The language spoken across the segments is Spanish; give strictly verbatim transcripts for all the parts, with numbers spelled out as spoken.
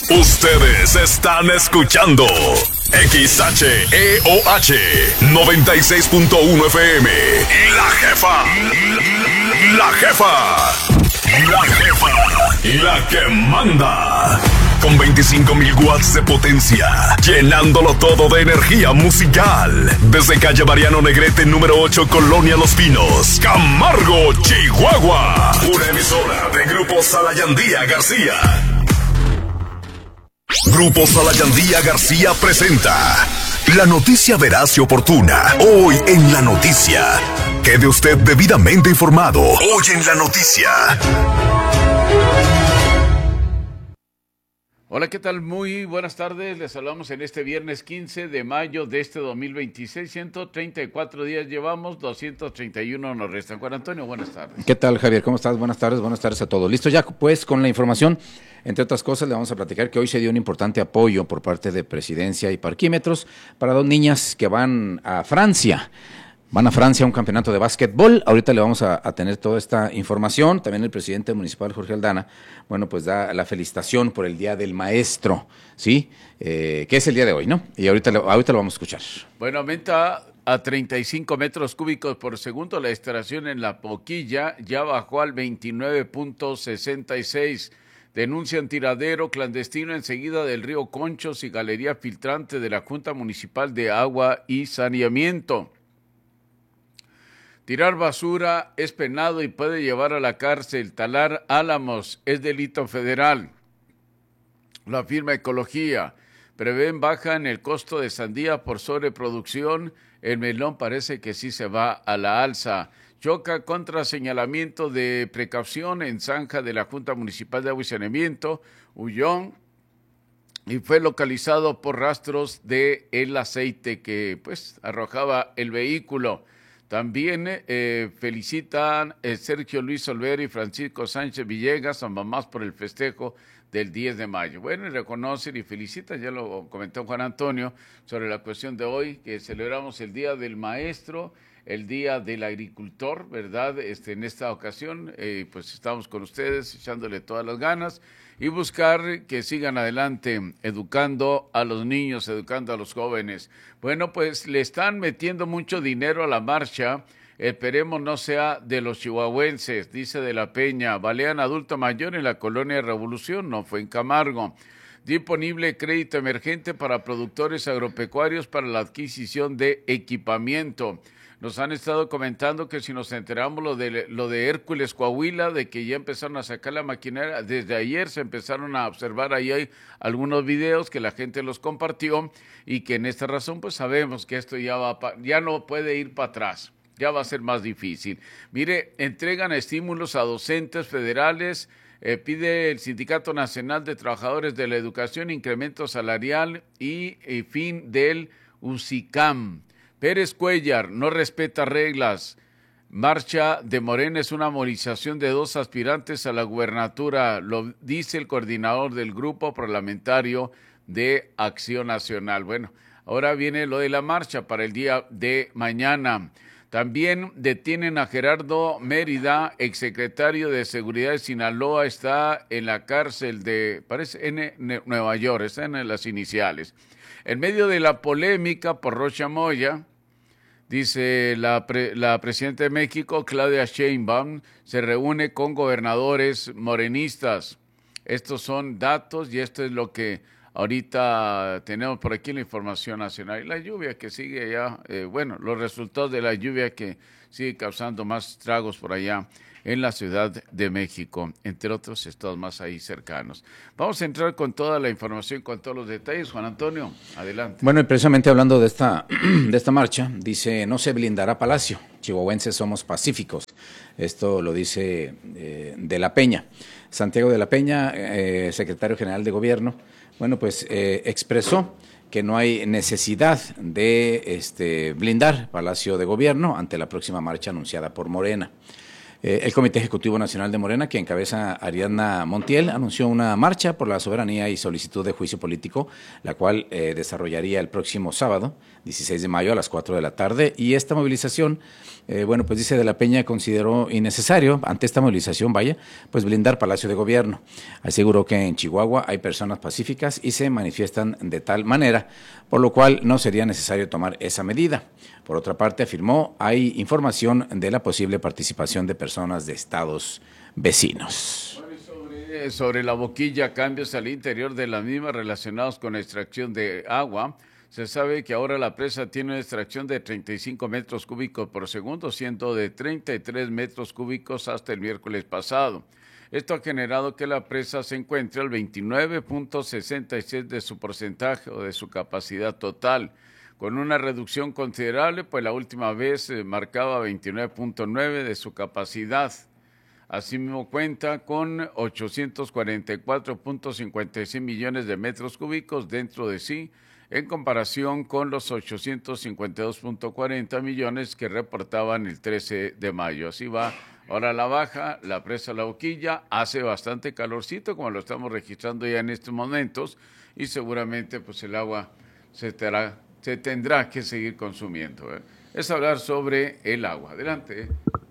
Ustedes están escuchando X H E O H noventa y seis punto uno F M. La jefa. La jefa. La jefa. La que manda. Con veinticinco mil watts de potencia, llenándolo todo de energía musical. Desde calle Mariano Negrete, número ocho, Colonia Los Pinos, Camargo, Chihuahua. Una emisora de Grupo Salayandía García. Grupo Salayandía García presenta la noticia veraz y oportuna. Hoy en La Noticia. Quede usted debidamente informado. Hoy en La Noticia. Hola, ¿qué tal? Muy buenas tardes. Les saludamos en este viernes quince de mayo de este dos mil veintiséis. ciento treinta y cuatro días llevamos, doscientos treinta y uno nos restan. Juan Antonio, buenas tardes. ¿Qué tal, Javier? ¿Cómo estás? Buenas tardes, buenas tardes a todos. Listo ya, pues, con la información. Entre otras cosas, le vamos a platicar que hoy se dio un importante apoyo por parte de Presidencia y Parquímetros para dos niñas que van a Francia. Van a Francia a un campeonato de básquetbol. Ahorita le vamos a, a tener toda esta información. También el presidente municipal, Jorge Aldana, bueno, pues da la felicitación por el Día del Maestro, ¿sí? Eh, que es el día de hoy, ¿no? Y ahorita, ahorita lo vamos a escuchar. Bueno, aumenta a treinta y cinco metros cúbicos por segundo la extracción en La Boquilla, ya bajó al veintinueve punto sesenta y seis. Denuncian tiradero clandestino enseguida del río Conchos y galería filtrante de la Junta Municipal de Agua y Saneamiento. Tirar basura es penado y puede llevar a la cárcel. Talar álamos es delito federal. La firma Ecología. Prevén baja en el costo de sandía por sobreproducción. El melón parece que sí se va a la alza. Choca contra señalamiento de precaución en zanja de la Junta Municipal de Agua y Saneamiento. Huyó y fue localizado por rastros de el aceite que pues arrojaba el vehículo. También eh, felicitan eh, Sergio Luis Olvera y Francisco Sánchez Villegas a mamás por el festejo del diez de mayo. Bueno, y reconocen y felicitan, ya lo comentó Juan Antonio, sobre la cuestión de hoy, que celebramos el Día del Maestro, el Día del Agricultor, ¿verdad? Este, en esta ocasión, eh, pues estamos con ustedes echándole todas las ganas y buscar que sigan adelante educando a los niños, educando a los jóvenes. Bueno, pues le están metiendo mucho dinero a la marcha, esperemos no sea de los chihuahuenses, dice De la Peña. Balean adulto mayor en la colonia Revolución, no fue en Camargo. Disponible crédito emergente para productores agropecuarios para la adquisición de equipamiento. Nos han estado comentando que si nos enteramos lo de, lo de Hércules Coahuila, de que ya empezaron a sacar la maquinaria, desde ayer se empezaron a observar, ahí hay algunos videos que la gente los compartió y que en esta razón pues sabemos que esto ya, va pa, ya no puede ir para atrás, ya va a ser más difícil. Mire, entregan estímulos a docentes federales, eh, pide el Sindicato Nacional de Trabajadores de la Educación incremento salarial y, y fin del U C I C A M. Pérez Cuellar no respeta reglas. Marcha de Morena es una movilización de dos aspirantes a la gubernatura, lo dice el coordinador del grupo parlamentario de Acción Nacional. Bueno, ahora viene lo de la marcha para el día de mañana. También detienen a Gerardo Mérida, exsecretario de Seguridad de Sinaloa, está en la cárcel de, parece, en Nueva York, está en las iniciales. En medio de la polémica por Rocha Moya, dice la, pre, la presidenta de México, Claudia Sheinbaum, se reúne con gobernadores morenistas. Estos son datos y esto es lo que ahorita tenemos por aquí en la información nacional. Y la lluvia que sigue ya, eh, bueno, los resultados de la lluvia que sigue causando más estragos por allá en la Ciudad de México, entre otros estados más ahí cercanos. Vamos a entrar con toda la información, con todos los detalles. Juan Antonio, adelante. Bueno, y precisamente hablando de esta, de esta marcha, dice, no se blindará Palacio, chihuahuenses somos pacíficos. Esto lo dice eh, De la Peña. Santiago De la Peña, eh, secretario general de Gobierno, bueno, pues eh, expresó que no hay necesidad de este, blindar Palacio de Gobierno ante la próxima marcha anunciada por Morena. Eh, el Comité Ejecutivo Nacional de Morena, que encabeza Ariadna Montiel, anunció una marcha por la soberanía y solicitud de juicio político, la cual eh, desarrollaría el próximo sábado, dieciséis de mayo, a las cuatro de la tarde. Y esta movilización, eh, bueno, pues dice de la Peña, consideró innecesario, ante esta movilización, vaya, pues blindar Palacio de Gobierno. Aseguró que en Chihuahua hay personas pacíficas y se manifiestan de tal manera, por lo cual no sería necesario tomar esa medida. Por otra parte, afirmó, hay información de la posible participación de personas de estados vecinos. Sobre, sobre la boquilla, cambios al interior de la misma relacionados con la extracción de agua. Se sabe que ahora la presa tiene una extracción de treinta y cinco metros cúbicos por segundo, siendo de treinta y tres metros cúbicos hasta el miércoles pasado. Esto ha generado que la presa se encuentre al veintinueve punto sesenta y seis de su porcentaje o de su capacidad total, con una reducción considerable, pues la última vez eh, marcaba veintinueve punto nueve de su capacidad. Asimismo cuenta con ochocientos cuarenta y cuatro punto cincuenta y seis millones de metros cúbicos dentro de sí, en comparación con los ochocientos cincuenta y dos punto cuarenta millones que reportaban el trece de mayo. Así va ahora la baja, la presa La Boquilla, hace bastante calorcito, como lo estamos registrando ya en estos momentos, y seguramente pues el agua se estará se tendrá que seguir consumiendo. ¿eh? Es hablar sobre el agua. Adelante,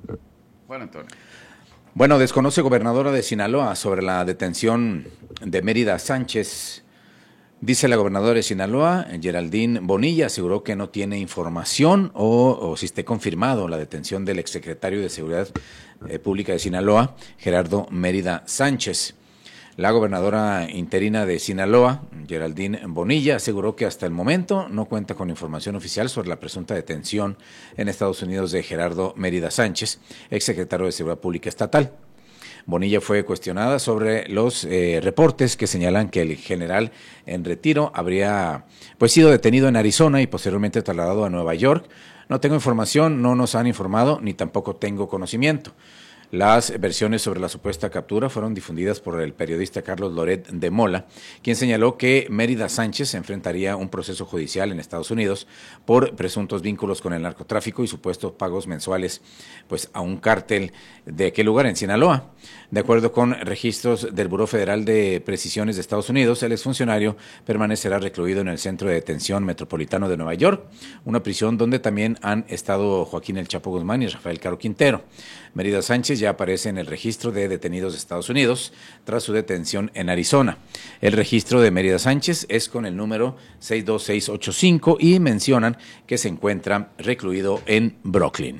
Juan Antonio. Bueno, desconoce gobernadora de Sinaloa sobre la detención de Mérida Sánchez. Dice la gobernadora de Sinaloa, Geraldine Bonilla, aseguró que no tiene información o, o si esté confirmado la detención del exsecretario de Seguridad eh, Pública de Sinaloa, Gerardo Mérida Sánchez. La gobernadora interina de Sinaloa, Geraldine Bonilla, aseguró que hasta el momento no cuenta con información oficial sobre la presunta detención en Estados Unidos de Gerardo Mérida Sánchez, exsecretario de Seguridad Pública Estatal. Bonilla fue cuestionada sobre los eh, reportes que señalan que el general en retiro habría pues sido detenido en Arizona y posteriormente trasladado a Nueva York. No tengo información, no nos han informado, ni tampoco tengo conocimiento. Las versiones sobre la supuesta captura fueron difundidas por el periodista Carlos Loret de Mola, quien señaló que Mérida Sánchez enfrentaría un proceso judicial en Estados Unidos por presuntos vínculos con el narcotráfico y supuestos pagos mensuales pues, a un cártel de aquel lugar en Sinaloa. De acuerdo con registros del Buró Federal de Precisiones de Estados Unidos, el exfuncionario permanecerá recluido en el Centro de Detención Metropolitano de Nueva York, una prisión donde también han estado Joaquín El Chapo Guzmán y Rafael Caro Quintero. Mérida Sánchez ya aparece en el registro de detenidos de Estados Unidos tras su detención en Arizona. El registro de Mérida Sánchez es con el número seis dos seis ocho cinco y mencionan que se encuentra recluido en Brooklyn.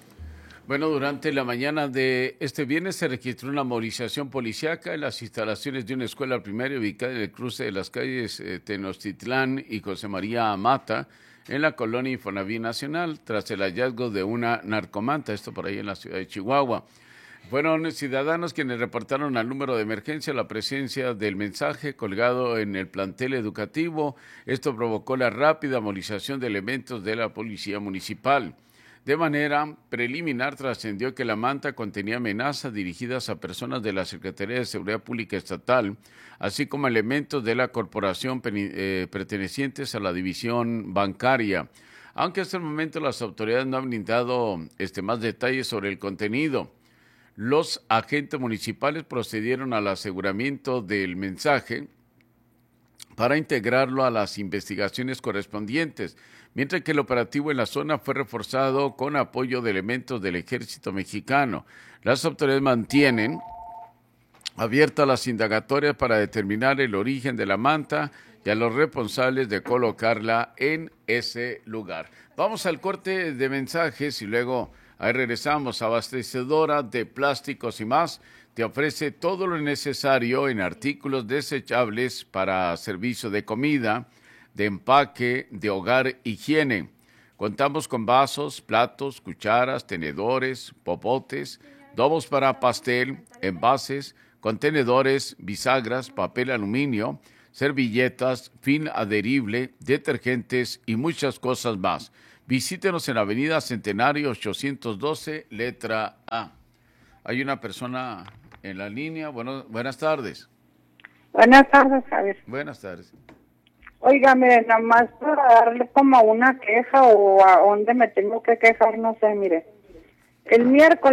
Bueno, durante la mañana de este viernes se registró una movilización policíaca en las instalaciones de una escuela primaria ubicada en el cruce de las calles eh, Tenochtitlán y José María Mata, en la colonia Infonavit Nacional, tras el hallazgo de una narcomanta, esto por ahí en la ciudad de Chihuahua. Fueron ciudadanos quienes reportaron al número de emergencia la presencia del mensaje colgado en el plantel educativo. Esto provocó la rápida movilización de elementos de la policía municipal. De manera preliminar trascendió que la manta contenía amenazas dirigidas a personas de la Secretaría de Seguridad Pública Estatal, así como elementos de la corporación eh, pertenecientes a la división bancaria. Aunque hasta el momento las autoridades no han brindado este, más detalles sobre el contenido. Los agentes municipales procedieron al aseguramiento del mensaje para integrarlo a las investigaciones correspondientes, mientras que el operativo en la zona fue reforzado con apoyo de elementos del ejército mexicano. Las autoridades mantienen abiertas las indagatorias para determinar el origen de la manta y a los responsables de colocarla en ese lugar. Vamos al corte de mensajes y luego ahí regresamos. Abastecedora de plásticos y más te ofrece todo lo necesario en artículos desechables para servicio de comida, de empaque, de hogar, higiene. Contamos con vasos, platos, cucharas, tenedores, popotes, dobos para pastel, envases, contenedores, bisagras, papel aluminio, servilletas, film adherible, detergentes y muchas cosas más. Visítenos en Avenida Centenario ochocientos doce, letra A. Hay una persona en la línea. Bueno, buenas tardes. Buenas tardes, Javier. Buenas tardes. Oiga, mire, nada más para darle como una queja o a dónde me tengo que quejar, no sé, mire. El miércoles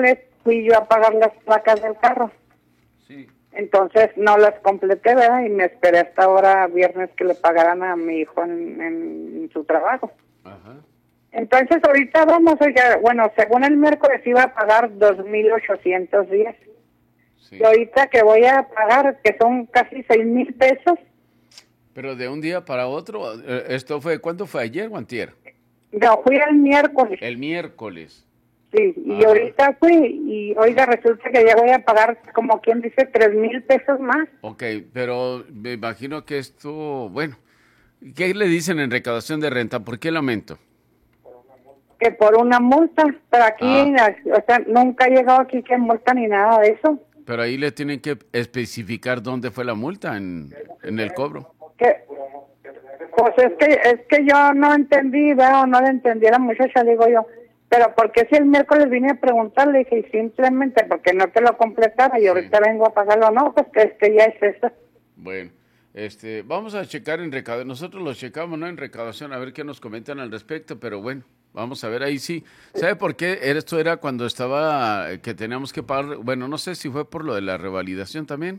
fui yo a pagar las placas del carro. Sí. Entonces no las completé, ¿verdad? Y me esperé hasta ahora viernes que le pagaran a mi hijo en, en su trabajo. Ajá. Entonces ahorita vamos, oiga, bueno, según el miércoles iba a pagar dos mil ochocientos diez. Sí. Y ahorita que voy a pagar, que son casi seis mil pesos. Pero de un día para otro, ¿esto fue, cuándo fue, ayer o antier? No, fui el miércoles. El miércoles. Sí, y Ah. ahorita fui y, oiga, resulta que ya voy a pagar, como quien dice, tres mil pesos más. Ok, pero me imagino que esto, bueno, ¿qué le dicen en recaudación de renta? ¿Por qué el aumento? Que por una multa, pero aquí, Ah. o sea, nunca ha llegado aquí que multa ni nada de eso. Pero ahí le tienen que especificar dónde fue la multa en, en el cobro. Que, pues es que es que yo no entendí, ¿verdad? No le entendí a la muchacha, digo yo. Pero ¿por qué si el miércoles vine a preguntarle? Dije, y simplemente porque no te lo completara y Sí. ahorita vengo a pagarlo. No, pues que este ya es eso. Bueno, este, vamos a checar en recaudación. Nosotros lo checamos, ¿no? En recaudación, a ver qué nos comentan al respecto, pero bueno, vamos a ver ahí sí. ¿Sabe por qué? Esto era cuando estaba, que teníamos que pagar, bueno, no sé si fue por lo de la revalidación también.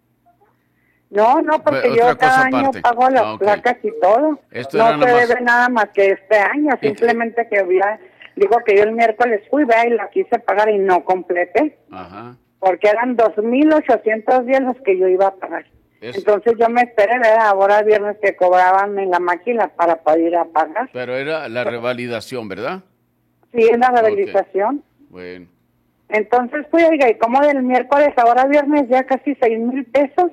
No, no, porque Fue otra yo cada cosa año aparte. pago las Ah, ok. placas y todo. Esto no era se nada más- debe nada más que este año, Y- simplemente que había, digo que yo el miércoles fui, vea, y la quise pagar y no completé, Ajá. porque eran dos mil ochocientos diez los que yo iba a pagar. Es- Entonces yo me esperé, ¿verdad? Ahora viernes que cobraban en la máquina para poder ir a pagar. Pero era la revalidación, ¿verdad? Sí, es la rehabilitación. Bueno. Entonces fui, oiga, y como del miércoles ahora viernes ya casi seis mil pesos.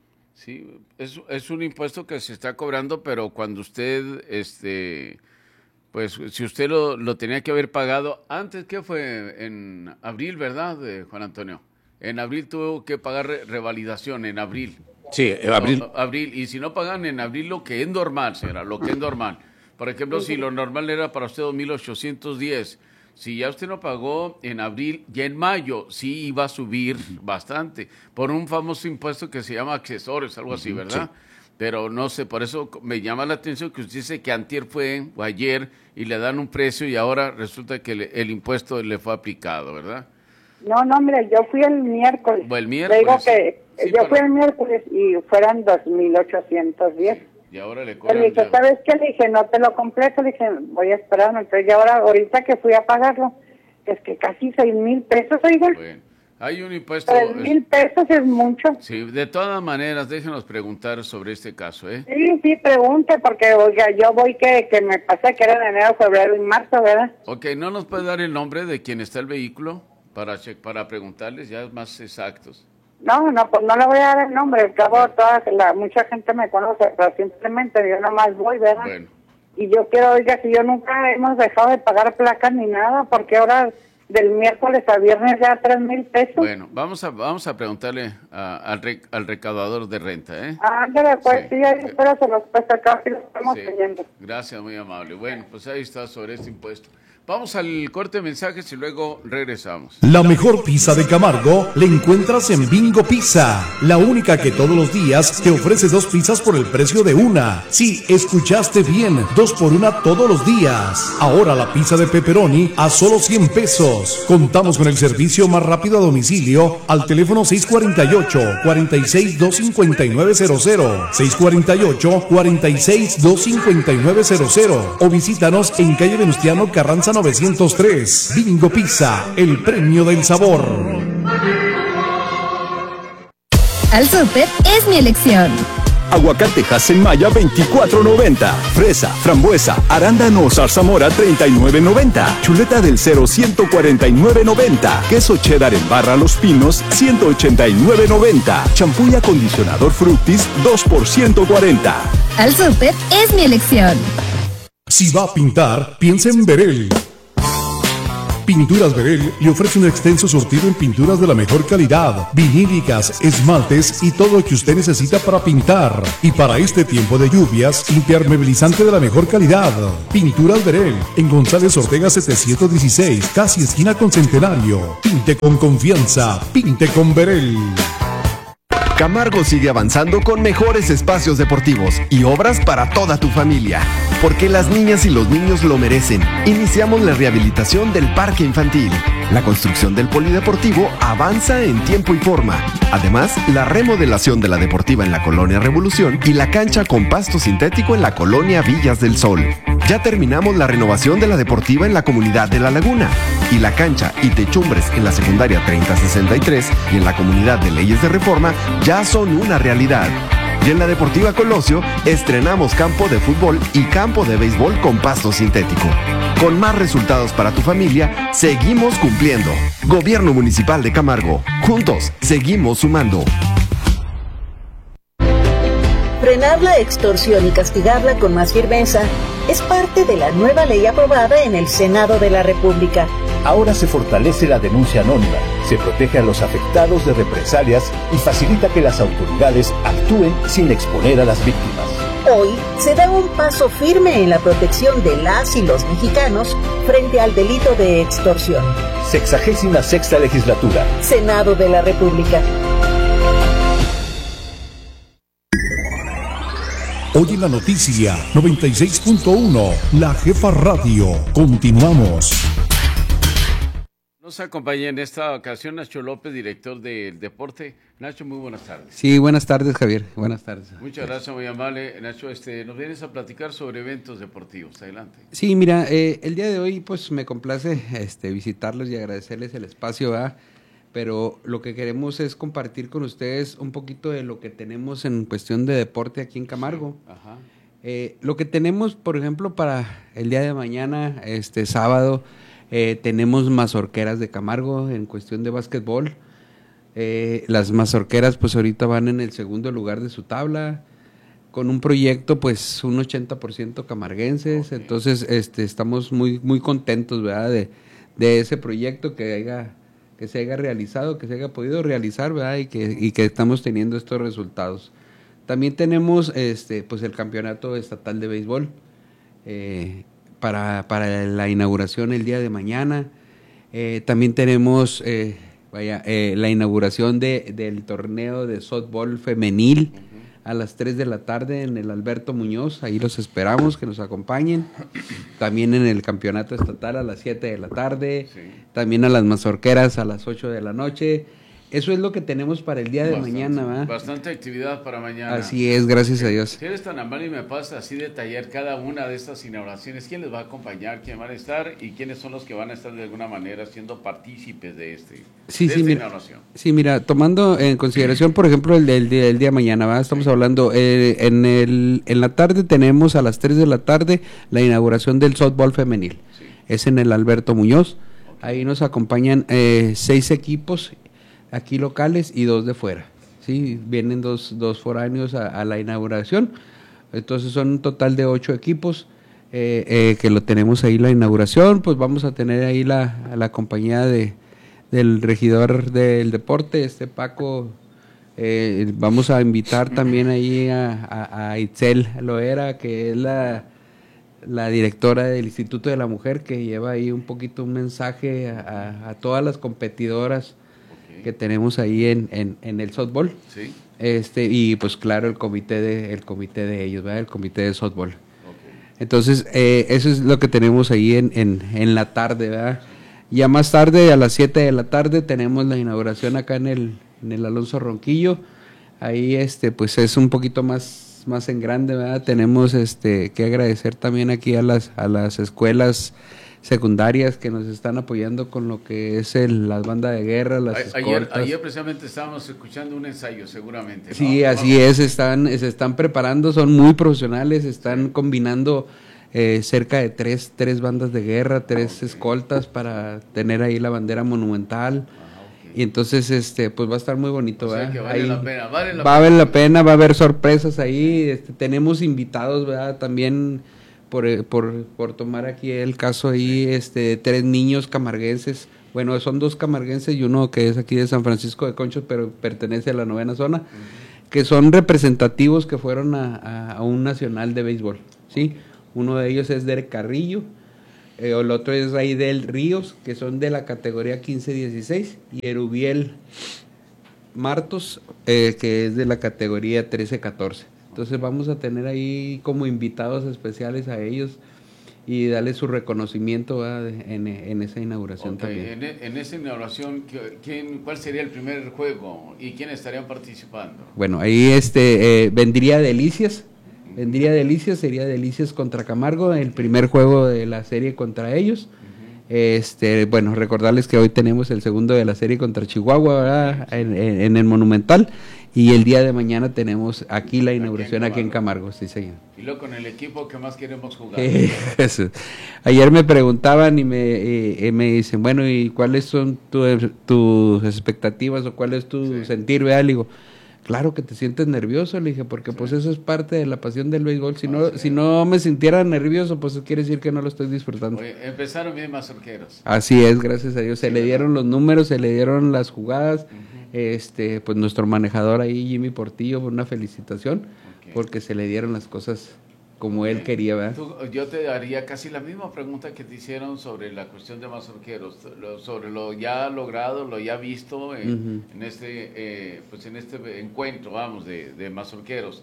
Sí, es, es un impuesto que se está cobrando, pero cuando usted, este, pues si usted lo, lo tenía que haber pagado antes, ¿qué fue? En abril, ¿verdad, eh, Juan Antonio? En abril tuvo que pagar re- revalidación, en abril. Sí, eh, abril. O- abril, y si no pagan en abril lo que es normal, será lo que es normal. Por ejemplo, si lo normal era para usted dos mil ochocientos diez, si ya usted no pagó en abril, ya en mayo sí iba a subir bastante, por un famoso impuesto que se llama accesorios, algo así, ¿verdad? Pero no sé, por eso me llama la atención que usted dice que antier fue o ayer y le dan un precio y ahora resulta que le- el impuesto le fue aplicado, ¿verdad? No, no, mire, yo fui el miércoles. O el Le digo miércoles, que sí, yo pero- fui el miércoles y fueron dos mil ochocientos diez. Y ahora le Le cobran. dije, ya- ¿sabes qué? Le dije, no te lo completo. Le dije, voy a esperar. Entonces, ya ahora, ahorita que fui a pagarlo, es que casi seis mil pesos, oiga. Bueno, hay un impuesto. Tres mil pesos es mucho. Sí, de todas maneras, déjenos preguntar sobre este caso, ¿eh? Sí, sí, pregunte, porque, oiga, yo voy que, que me pasa que era en enero, febrero y marzo, ¿verdad? Ok, ¿no nos puede dar el nombre de quien está el vehículo para che- para preguntarles ya más exactos? No, no, pues no le voy a dar el nombre. Al cabo, toda la, mucha gente me conoce, pero simplemente yo nomás voy, ¿verdad? Bueno, Y yo quiero, oiga, si yo nunca hemos dejado de pagar placas ni nada, porque ahora del miércoles a viernes ya tres mil pesos. bueno, vamos a vamos a preguntarle a- al, rec- al recaudador de renta, ¿eh? Ándale, pues Sí. sí, ahí espero se los pues acá, sí lo estamos Sí. teniendo. Gracias, muy amable. Bueno, pues ahí está sobre este impuesto. Vamos al corte de mensajes y luego regresamos. La mejor pizza de Camargo la encuentras en Bingo Pizza, la única que todos los días te ofrece dos pizzas por el precio de una. Sí, escuchaste bien, dos por una todos los días. Ahora la pizza de pepperoni a solo cien pesos. Contamos con el servicio más rápido a domicilio al teléfono seis cuatro ocho, cuatro seis, dos cinco nueve cero cero, seis cuatro ocho, cuatro seis, dos cinco nueve cero cero o visítanos en calle Venustiano Carranza novecientos tres. Bingo Pizza, el premio del sabor. Al súper es mi elección. Aguacate Hass Maya veinticuatro noventa. Fresa, frambuesa, arándano o zarzamora treinta y nueve noventa. Chuleta del cero ciento cuarenta y nueve noventa. Queso cheddar en barra Los Pinos ciento ochenta y nueve noventa. Champú y acondicionador Fructis dos por ciento cuarenta. Al súper es mi elección. Si va a pintar, piensa en Berel. Pinturas Berel le ofrece un extenso surtido en pinturas de la mejor calidad, vinílicas, esmaltes y todo lo que usted necesita para pintar. Y para este tiempo de lluvias, impermeabilizante de la mejor calidad. Pinturas Berel, en González Ortega setecientos dieciséis, casi esquina con Centenario. Pinte con confianza, pinte con Berel. Camargo sigue avanzando con mejores espacios deportivos y obras para toda tu familia. Porque las niñas y los niños lo merecen. Iniciamos la rehabilitación del parque infantil. La construcción del polideportivo avanza en tiempo y forma. Además, la remodelación de la deportiva en la Colonia Revolución y la cancha con pasto sintético en la Colonia Villas del Sol. Ya terminamos la renovación de la deportiva en la comunidad de La Laguna. Y la cancha y techumbres en la secundaria treinta sesenta y tres y en la comunidad de Leyes de Reforma ya son una realidad. Y en la Deportiva Colosio estrenamos campo de fútbol y campo de béisbol con pasto sintético. Con más resultados para tu familia, seguimos cumpliendo. Gobierno Municipal de Camargo. Juntos, seguimos sumando. Frenar la extorsión y castigarla con más firmeza es parte de la nueva ley aprobada en el Senado de la República. Ahora se fortalece la denuncia anónima, se protege a los afectados de represalias y facilita que las autoridades actúen sin exponer a las víctimas. Hoy se da un paso firme en la protección de las y los mexicanos frente al delito de extorsión. Sexagésima sexta legislatura. Senado de la República. Hoy en la noticia noventa y seis punto uno, La Jefa Radio. Continuamos. Nos acompaña en esta ocasión Nacho López, director del deporte. Nacho, muy buenas tardes. Sí, buenas tardes, Javier. Buenas tardes. Muchas gracias, muy amable. Nacho, este, nos vienes a platicar sobre eventos deportivos. Adelante. Sí, mira, eh, el día de hoy pues me complace este, visitarlos y agradecerles el espacio, ¿verdad? Pero lo que queremos es compartir con ustedes un poquito de lo que tenemos en cuestión de deporte aquí en Camargo. Sí. Ajá. Eh, lo que tenemos, por ejemplo, para el día de mañana, este sábado, eh, tenemos mazorqueras de Camargo en cuestión de básquetbol. Eh, las mazorqueras pues ahorita van en el segundo lugar de su tabla, con un proyecto pues un ochenta por ciento camarguenses, okay. Entonces este estamos muy muy contentos, ¿verdad? De, de ese proyecto que haya que se haya realizado, que se haya podido realizar, ¿verdad? Y que, y que estamos teniendo estos resultados. También tenemos este pues el campeonato estatal de béisbol eh, para, para la inauguración el día de mañana. Eh, también tenemos eh, vaya eh, la inauguración de, del torneo de softball femenil uh-huh. a las tres de la tarde en el Alberto Muñoz. Ahí los esperamos que nos acompañen. También en el campeonato estatal a las siete de la tarde. Sí. También a las mazorqueras a las ocho de la noche. Eso es lo que tenemos para el día de bastante, mañana, ¿verdad? Bastante actividad para mañana. Así es, gracias eh, a Dios. Si eres tan amable y me pasa así detallar cada una de estas inauguraciones, ¿quién les va a acompañar, quién van a estar y quiénes son los que van a estar de alguna manera siendo partícipes de este sí, de sí, esta mira, inauguración? Sí, mira, tomando en consideración, por ejemplo, el, el, el día de mañana, ¿verdad? Estamos sí. hablando, eh, en, el, en la tarde tenemos a las tres de la tarde la inauguración del softball femenil. Sí. Es en el Alberto Muñoz. Okay. Ahí nos acompañan eh, seis equipos aquí locales y dos de fuera, sí, vienen dos, dos foráneos a, a la inauguración, entonces son un total de ocho equipos eh, eh, que lo tenemos ahí la inauguración, pues vamos a tener ahí la, la compañía de del regidor del deporte, este Paco, eh, vamos a invitar también ahí a, a, a Itzel Loera, que es la la directora del Instituto de la Mujer, que lleva ahí un poquito un mensaje a, a, a todas las competidoras que tenemos ahí en, en, en el softball. Sí. Este, y pues claro, el comité de, el comité de ellos, ¿verdad? El comité de softball. Okay. Entonces, eh, eso es lo que tenemos ahí en, en, en la tarde, ¿verdad? Ya más tarde, a las siete de la tarde, tenemos la inauguración acá en el, en el Alonso Ronquillo. Ahí este, pues es un poquito más, más en grande, ¿verdad? Tenemos este que agradecer también aquí a las, a las escuelas secundarias que nos están apoyando con lo que es el, las bandas de guerra, las a, ayer, ayer precisamente estábamos escuchando un ensayo, seguramente, ¿no? Sí, así es, están, se están preparando, son muy profesionales, están combinando eh, cerca de tres, tres bandas de guerra, tres okay. escoltas para tener ahí la bandera monumental. Y entonces este pues va a estar muy bonito, o sea, ¿verdad? Que vale ahí la pena, vale la va pena. a valer la pena, va a haber sorpresas ahí, este, tenemos invitados, ¿verdad? También por, por, por tomar aquí el caso ahí, sí. este, tres niños camarguenses, bueno, son dos camarguenses y uno que es aquí de San Francisco de Conchos, pero pertenece a la novena zona, uh-huh. que son representativos que fueron a, a, a un nacional de béisbol, ¿sí? Uno de ellos es Derek Carrillo, eh, el otro es Raidel Ríos, que son de la categoría quince dieciséis, y Erubiel Martos, eh, que es de la categoría trece catorce. Entonces vamos a tener ahí como invitados especiales a ellos y darles su reconocimiento en, en esa inauguración okay. también. En, en esa inauguración, ¿quién, ¿cuál sería el primer juego y quiénes estarían participando? Bueno, ahí este eh, vendría Delicias, vendría Delicias, sería Delicias contra Camargo, el primer juego de la serie contra ellos. Este, bueno, recordarles que hoy tenemos el segundo de la serie contra Chihuahua, ¿verdad? En, en, en el Monumental, y el día de mañana tenemos aquí la inauguración aquí en Camargo, aquí en Camargo, sí señor. Y luego con el equipo que más queremos jugar. Eso. Ayer me preguntaban y me, y, y me dicen, bueno, ¿y cuáles son tu, tus expectativas o cuál es tu sí. sentir? ¿Verdad? Le digo, claro que te sientes nervioso, le dije, porque sí. pues eso es parte de la pasión del béisbol. Si no, si no me sintiera nervioso, pues quiere decir que no lo estoy disfrutando. Oye, empezaron bien mazorqueros. Así es, gracias a Dios. Se sí, le dieron ¿verdad? los números, se le dieron las jugadas. Uh-huh. Este, pues nuestro manejador ahí, Jimmy Portillo, una felicitación, okay. porque se le dieron las cosas como él quería, ¿verdad? Tú, yo te daría casi la misma pregunta que te hicieron sobre la cuestión de mazorqueros, lo, sobre lo ya logrado, lo ya visto en, uh-huh. en este eh, pues en este encuentro, vamos, de, de mazorqueros.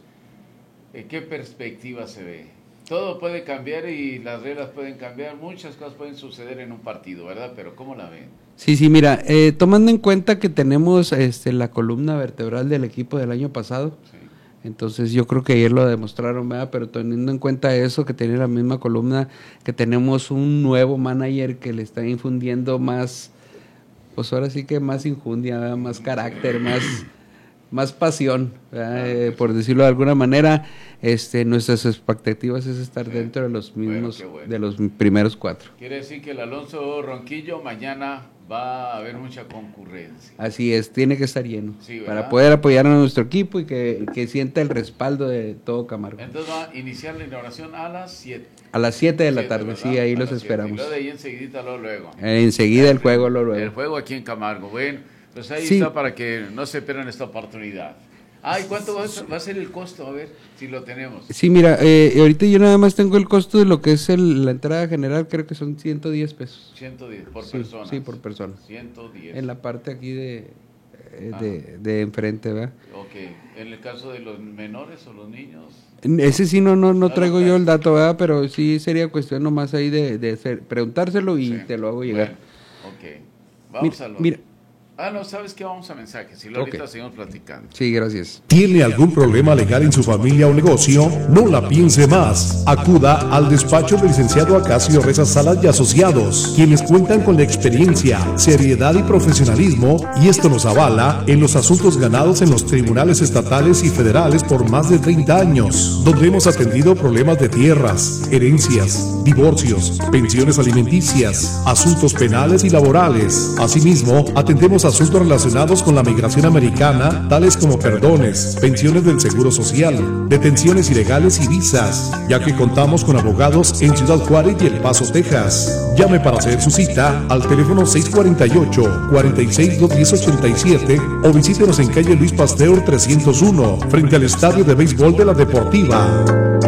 ¿En qué perspectiva se ve? Todo puede cambiar y las reglas pueden cambiar, muchas cosas pueden suceder en un partido, ¿verdad? Pero ¿cómo la ven? Sí, sí, mira, eh, tomando en cuenta que tenemos este, la columna vertebral del equipo del año pasado, sí. entonces yo creo que ayer lo demostraron, ¿verdad? Pero teniendo en cuenta eso, que tiene la misma columna, que tenemos un nuevo manager que le está infundiendo más, pues ahora sí que más injundia, ¿verdad? Más carácter, más, más pasión, eh, por decirlo de alguna manera. Este, nuestras expectativas es estar sí. dentro de los mismos, bueno, bueno. de los primeros cuatro. Quiere decir que el Alonso Ronquillo mañana va a haber mucha concurrencia. Así es, tiene que estar lleno, sí, para poder apoyar a nuestro equipo y que, que sienta el respaldo de todo Camargo. Entonces va a iniciar la inauguración a las siete. A las siete de la tarde, ¿verdad? Sí, ahí a los esperamos. Y luego de ahí enseguidita, luego, luego. Eh, enseguida el juego, luego, luego. El juego aquí en Camargo, bueno, pues ahí sí. está para que no se pierdan esta oportunidad. Ay, ¿cuánto va a, ser, va a ser el costo? A ver, si lo tenemos. Sí, mira, eh, ahorita yo nada más tengo el costo de lo que es el, la entrada general, creo que son ciento diez pesos. ciento diez por sí, persona. Sí, por persona. ciento diez. En la parte aquí de, eh, de, de enfrente, ¿verdad? Ok, ¿en el caso de los menores o los niños? Ese sí no no no traigo yo el dato, ¿verdad? Pero sí sería cuestión nomás ahí de, de hacer, preguntárselo y sí. te lo hago llegar. Bueno, ok, vamos mira, a lo... Mira, Ah, no, ¿sabes qué? Vamos a mensajes y ahorita okay. seguimos platicando. Sí, gracias. ¿Tiene algún problema legal en su familia o negocio? No la piense más. Acuda al despacho del licenciado Acacio Reza Salas y Asociados, quienes cuentan con la experiencia, seriedad y profesionalismo, y esto nos avala en los asuntos ganados en los tribunales estatales y federales por más de treinta años, donde hemos atendido problemas de tierras, herencias, divorcios, pensiones alimenticias, asuntos penales y laborales. Asimismo, atendemos asuntos relacionados con la migración americana, tales como perdones, pensiones del Seguro Social, detenciones ilegales y visas, ya que contamos con abogados en Ciudad Juárez y El Paso, Texas. Llame para hacer su cita al teléfono seis cuatro ocho, cuatro seis dos uno cero ocho siete o visítenos en calle Luis Pasteur trescientos uno, frente al Estadio de Béisbol de la Deportiva.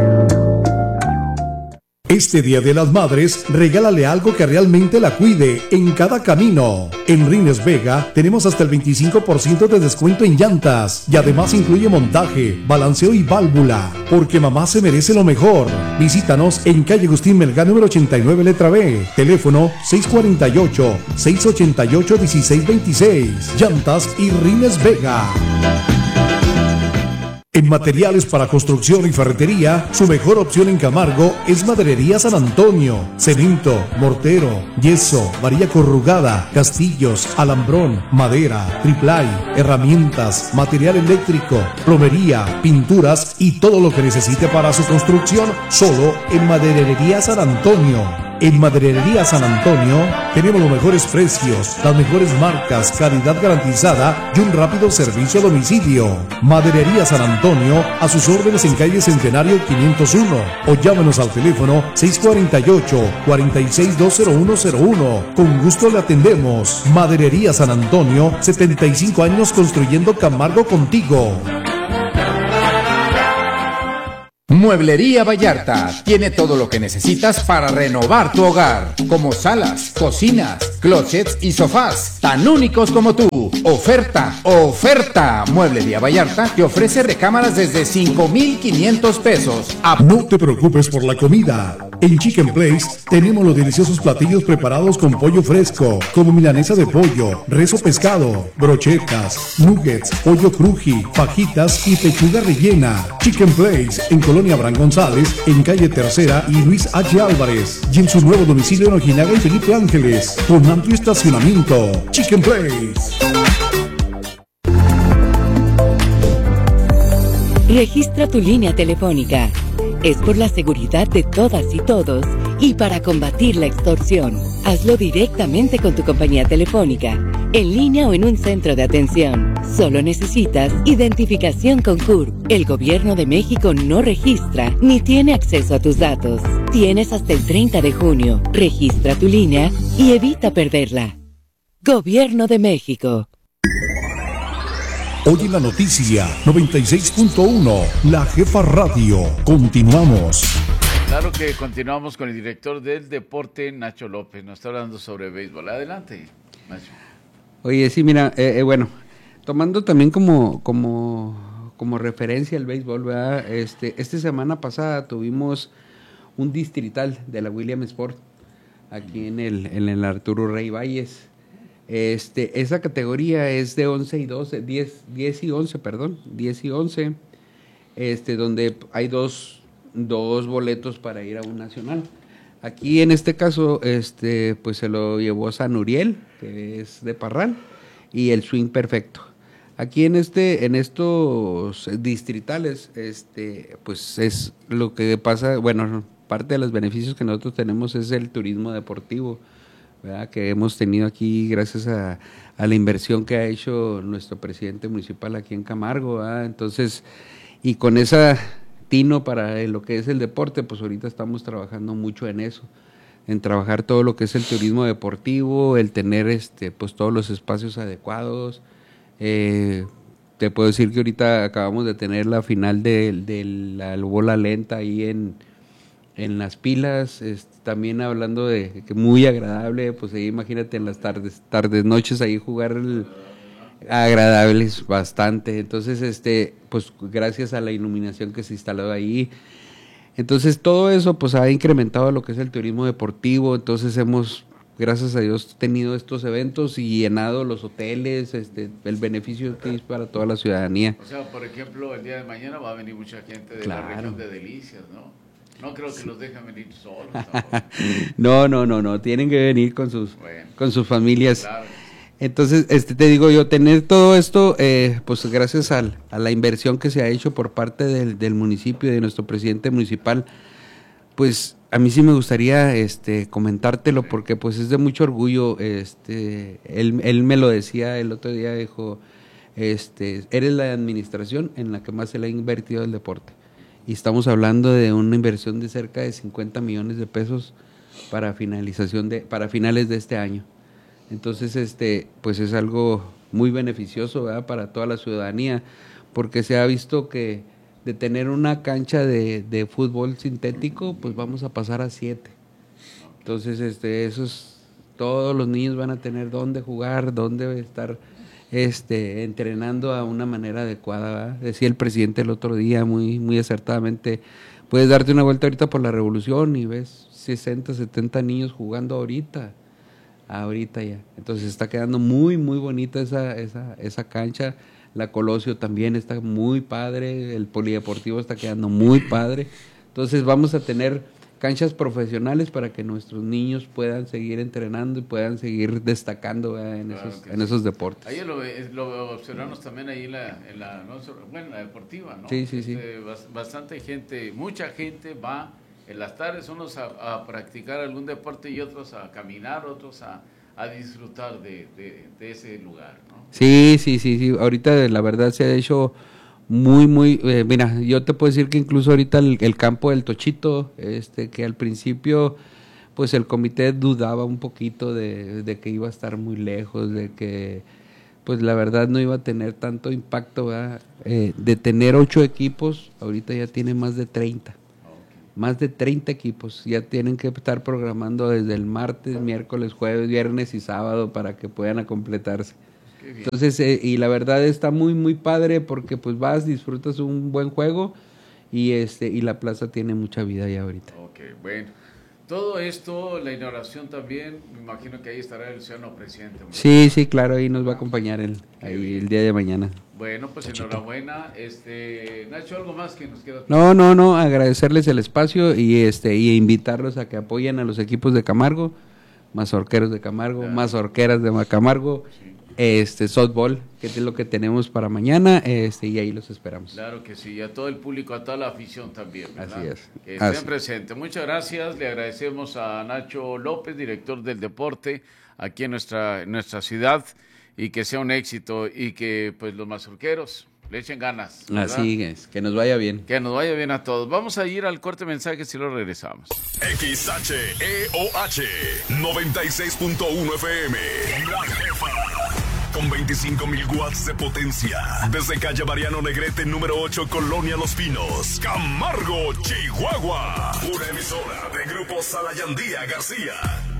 Este Día de las Madres, regálale algo que realmente la cuide en cada camino. En Rines Vega tenemos hasta el veinticinco por ciento de descuento en llantas y además incluye montaje, balanceo y válvula, porque mamá se merece lo mejor. Visítanos en calle Agustín Melgar número ochenta y nueve, letra B, teléfono seis cuatro ocho, seis ocho ocho, uno seis dos seis. Llantas y Rines Vega. En materiales para construcción y ferretería, su mejor opción en Camargo es Maderería San Antonio. Cemento, mortero, yeso, varilla corrugada, castillos, alambrón, madera, triplay, herramientas, material eléctrico, plomería, pinturas y todo lo que necesite para su construcción, solo en Maderería San Antonio. En Maderería San Antonio tenemos los mejores precios, las mejores marcas, calidad garantizada y un rápido servicio a domicilio. Maderería San Antonio, a sus órdenes en calle Centenario quinientos uno o llámenos al teléfono seis cuatro ocho, cuatro seis dos cero uno cero uno. Con gusto le atendemos. Maderería San Antonio, setenta y cinco años construyendo Camargo contigo. Mueblería Vallarta tiene todo lo que necesitas para renovar tu hogar, como salas, cocinas, closets y sofás, tan únicos como tú. Oferta, oferta. Mueblería Vallarta te ofrece recámaras desde cinco mil quinientos pesos. No te preocupes por la comida. En Chicken Place tenemos los deliciosos platillos preparados con pollo fresco, como milanesa de pollo, res o pescado, brochetas, nuggets, pollo cruji, fajitas y pechuga rellena. Chicken Place en Colonia Abraham González, en calle Tercera y Luis H. Álvarez, y en su nuevo domicilio en Ojinaga y Felipe Ángeles, con amplio estacionamiento. Chicken Place. Registra tu línea telefónica. Es por la seguridad de todas y todos y para combatir la extorsión. Hazlo directamente con tu compañía telefónica, en línea o en un centro de atención. Solo necesitas identificación con C U R P. El Gobierno de México no registra ni tiene acceso a tus datos. Tienes hasta el treinta de junio. Registra tu línea y evita perderla. Gobierno de México. Hoy en la noticia noventa y seis punto uno, La Jefa Radio. Continuamos. Claro que continuamos con el director del deporte, Nacho López. Nos está hablando sobre béisbol. Adelante, Nacho. Oye, sí, mira, eh, eh, bueno, tomando también como, como, como referencia el béisbol, ¿verdad? Este, esta semana pasada tuvimos un distrital de la William Sport aquí en el, en el Arturo Rey Valles. Este, esa categoría es de once y doce, diez, diez y once, perdón, diez y once, este, donde hay dos, dos boletos para ir a un nacional. Aquí en este caso, este, pues se lo llevó San Uriel, que es de Parral, y el Swing Perfecto. Aquí en este, en estos distritales, este, pues es lo que pasa, bueno, parte de los beneficios que nosotros tenemos es el turismo deportivo, ¿verdad? Que hemos tenido aquí gracias a, a la inversión que ha hecho nuestro presidente municipal aquí en Camargo, ¿verdad? Entonces, y con esa tino para lo que es el deporte, pues ahorita estamos trabajando mucho en eso, en trabajar todo lo que es el turismo deportivo, el tener este, pues todos los espacios adecuados. Eh, te puedo decir que ahorita acabamos de tener la final de, de la bola lenta ahí en en las pilas, este, también hablando de que muy agradable, pues ahí imagínate en las tardes, tardes, noches ahí jugar el, agradables bastante. Entonces, este, pues gracias a la iluminación que se instaló ahí, entonces todo eso pues ha incrementado lo que es el turismo deportivo. Entonces hemos, gracias a Dios, tenido estos eventos y llenado los hoteles, este, el beneficio que es para toda la ciudadanía. O sea, por ejemplo, el día de mañana va a venir mucha gente de Claro. la región de Delicias, ¿no? No creo que los dejen venir solos. no, no, no, no, tienen que venir con sus, bueno, con sus familias. Claro. Entonces, este, te digo yo, tener todo esto, eh, pues gracias al, a la inversión que se ha hecho por parte del, del municipio y de nuestro presidente municipal, pues a mí sí me gustaría este, comentártelo, porque pues es de mucho orgullo. Este, él, él me lo decía el otro día, dijo, este, eres la administración en la que más se le ha invertido el deporte. Y estamos hablando de una inversión de cerca de cincuenta millones de pesos para finalización de, para finales de este año. Entonces, este, pues es algo muy beneficioso, ¿verdad?, para toda la ciudadanía, porque se ha visto que de tener una cancha de, de fútbol sintético, pues vamos a pasar a siete. Entonces, este, esos, todos los niños van a tener dónde jugar, dónde estar este, entrenando a una manera adecuada, ¿verdad? Decía el presidente el otro día muy, muy acertadamente, puedes darte una vuelta ahorita por la Revolución y ves sesenta, setenta niños jugando ahorita, ahorita ya. Entonces está quedando muy, muy bonita esa, esa, esa cancha. La Colosio también está muy padre, el polideportivo está quedando muy padre. Entonces vamos a tener canchas profesionales para que nuestros niños puedan seguir entrenando y puedan seguir destacando, ¿verdad?, en, Claro esos, que en sí. esos deportes. Ayer lo, lo observamos también ahí en la, en la, no, bueno, en la deportiva, ¿no? Sí, sí, sí. Este, bas- bastante gente, mucha gente va en las tardes, unos a, a practicar algún deporte y otros a caminar, otros a, a disfrutar de, de, de ese lugar, ¿no? Sí, sí, sí, sí. Ahorita la verdad se ha hecho muy, muy, eh, mira, yo te puedo decir que incluso ahorita el, el campo del Tochito, este, que al principio, pues el comité dudaba un poquito de, de que iba a estar muy lejos, de que, pues la verdad no iba a tener tanto impacto, ¿verdad? Eh, de tener ocho equipos, ahorita ya tiene más de treinta. más de treinta equipos. Ya tienen que estar programando desde el martes, miércoles, jueves, viernes y sábado para que puedan completarse. Entonces, eh, y la verdad está muy, muy padre porque pues vas, disfrutas un buen juego y este y la plaza tiene mucha vida ya ahorita. Ok, bueno. Todo esto, la inauguración también, me imagino que ahí estará el ciudadano presidente. Sí, sí, claro, ahí nos va a acompañar el, ahí el día de mañana. Bueno, pues Nachito. Enhorabuena. Este, Nacho, ¿algo más que nos queda? No, no, no, agradecerles el espacio y este y invitarlos a que apoyen a los equipos de Camargo, mazorqueros de Camargo, claro. mazorqueras de Camargo, sí. este softball, que es lo que tenemos para mañana, este y ahí los esperamos. Claro que sí, y a todo el público, a toda la afición también, ¿verdad? Así es. Que estén Así. presentes. Muchas gracias, le agradecemos a Nacho López, director del deporte aquí en nuestra, en nuestra ciudad, y que sea un éxito y que pues los mazorqueros le echen ganas, ¿verdad? Así es, que nos vaya bien. Que nos vaya bien a todos. Vamos a ir al corte de mensajes y luego regresamos. X H E O H noventa y seis punto uno F M. La Jefa. Con veinticinco mil watts de potencia. Desde calle Mariano Negrete, número ocho, Colonia Los Pinos. Camargo, Chihuahua. Una emisora de Grupo Salayandía García.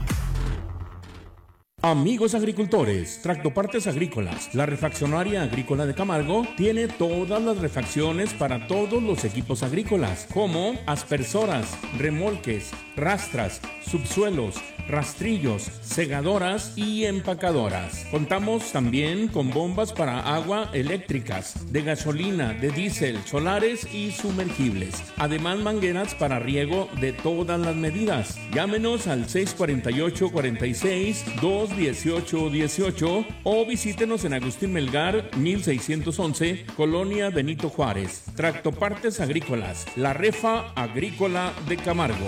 Amigos agricultores, Tractopartes Agrícolas, la refaccionaria agrícola de Camargo tiene todas las refacciones para todos los equipos agrícolas, como aspersoras, remolques, rastras, subsuelos, rastrillos, segadoras y empacadoras. Contamos también con bombas para agua eléctricas, de gasolina, de diésel, solares y sumergibles. Además, mangueras para riego de todas las medidas. Llámenos al seis cuatro ocho, cuatro seis, dos dieciocho dieciocho o visítenos en Agustín Melgar, mil seiscientos once, Colonia Benito Juárez. Tractopartes Agrícolas, la refa agrícola de Camargo.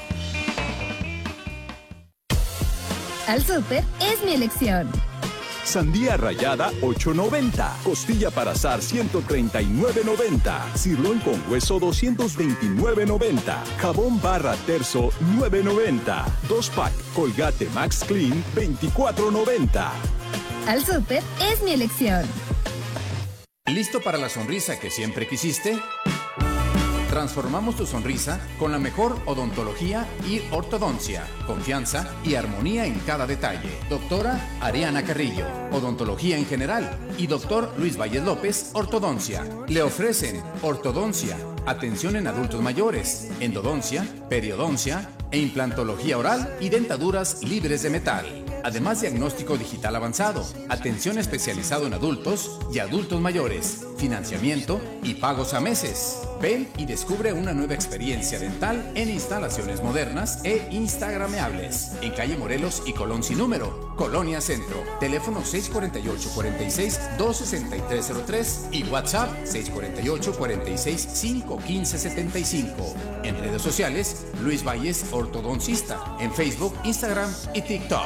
Al Súper es mi elección. Sandía rallada ocho noventa, costilla para asar ciento treinta y nueve noventa, sirloin con hueso doscientos veintinueve noventa, jabón barra terzo nueve noventa, dos pack Colgate Max Clean veinticuatro noventa. Al Súper es mi elección. ¿Listo para la sonrisa que siempre quisiste? Transformamos tu sonrisa con la mejor odontología y ortodoncia, confianza y armonía en cada detalle. Doctora Ariana Carrillo, odontología en general, y doctor Luis Valles López, ortodoncia. Le ofrecen ortodoncia, atención en adultos mayores, endodoncia, periodoncia e implantología oral y dentaduras libres de metal. Además, diagnóstico digital avanzado, atención especializado en adultos y adultos mayores, financiamiento y pagos a meses. Ven y descubre una nueva experiencia dental en instalaciones modernas e instagrameables. En calle Morelos y Colón sin número, Colonia Centro. Teléfono seis cuatro ocho, cuatro seis, dos seis tres cero tres y WhatsApp seis cuatro ocho, cuatro seis, cinco uno cinco siete cinco. En redes sociales, Luis Valles Ortodoncista. En Facebook, Instagram y TikTok.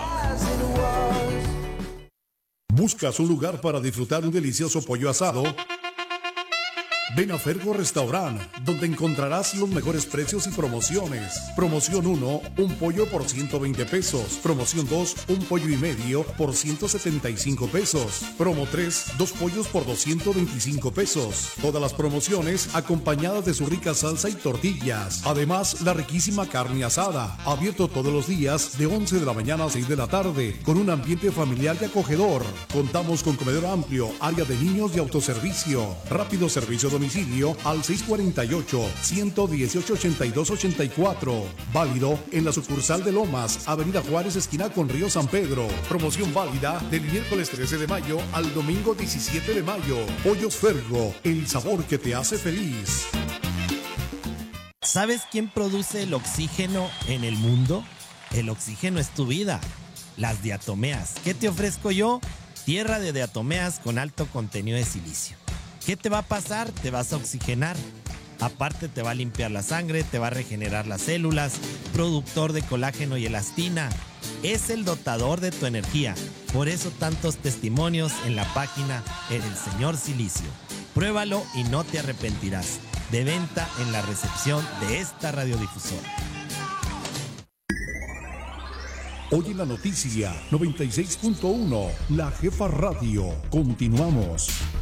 ¿Buscas un lugar para disfrutar un delicioso pollo asado? Ven a Fergo Restaurant, donde encontrarás los mejores precios y promociones. Promoción uno, un pollo por ciento veinte pesos. Promoción dos, un pollo y medio por ciento setenta y cinco pesos. Promo tres, dos pollos por doscientos veinticinco pesos. Todas las promociones acompañadas de su rica salsa y tortillas. Además, la riquísima carne asada. Abierto todos los días de once de la mañana a seis de la tarde, con un ambiente familiar y acogedor. Contamos con comedor amplio, área de niños y autoservicio. Rápido servicio domicilio al seis cuatro ocho, uno uno ocho, ocho dos ocho cuatro. Válido en la sucursal de Lomas, Avenida Juárez, esquina con Río San Pedro. Promoción válida del miércoles trece de mayo al domingo diecisiete de mayo. Pollos Fergo, el sabor que te hace feliz. ¿Sabes quién produce el oxígeno en el mundo? El oxígeno es tu vida. Las diatomeas. ¿Qué te ofrezco yo? Tierra de diatomeas con alto contenido de silicio. ¿Qué te va a pasar? Te vas a oxigenar. Aparte te va a limpiar la sangre, te va a regenerar las células, productor de colágeno y elastina. Es el dotador de tu energía. Por eso tantos testimonios en la página El Señor Silicio. Pruébalo y no te arrepentirás. De venta en la recepción de esta radiodifusora. Hoy en la noticia noventa y seis punto uno, La Jefa Radio. Continuamos.